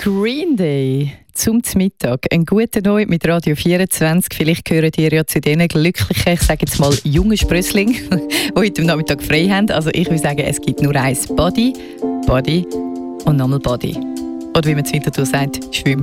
Green Day zum Mittag. Ein guter Neu mit Radio 24. Vielleicht gehören ihr ja zu den glücklichen, ich sage jetzt mal jungen Sprösslingen, die heute am Nachmittag frei haben. Also ich würde sagen, es gibt nur eins: Body, Body und nochmal Body. Oder wie man es Winterthur sagt, Schwimm.